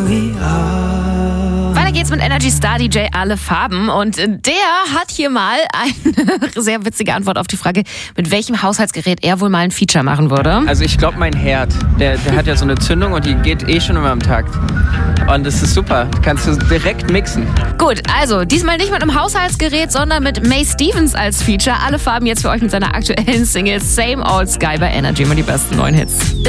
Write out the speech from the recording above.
we are. Weiter geht's mit Energy Star DJ Alle Farben und der hat hier mal eine sehr witzige Antwort auf die Frage, mit welchem Haushaltsgerät er wohl mal ein Feature machen würde. Also ich glaube mein Herd, der hat ja so eine Zündung und die geht schon immer am Takt. Und das ist super, kannst du direkt mixen. Gut, also diesmal nicht mit einem Haushaltsgerät, sondern mit May Stevens als Feature. Alle Farben jetzt für euch mit seiner aktuellen Single Same Old Sky bei Energy, mal die besten neuen Hits.